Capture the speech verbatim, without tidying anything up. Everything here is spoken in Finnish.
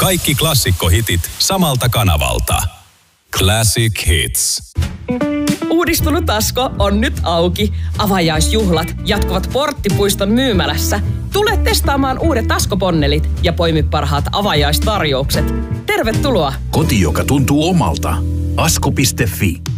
Kaikki klassikkohitit samalta kanavalta. Classic Hits. Uudistunut Asko on nyt auki. Avajaisjuhlat jatkuvat Porttipuiston myymälässä. Tule testaamaan uudet Asko-ponnelit ja poimi parhaat avajaistarjoukset. Tervetuloa! Koti, joka tuntuu omalta. asko piste fi